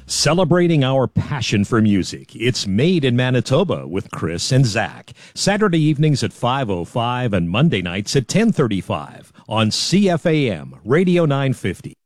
Celebrating our passion for music, it's Made in Manitoba with Chris and Zach. Saturday evenings at 5:05 and Monday nights at 10:35 on CFAM Radio 950.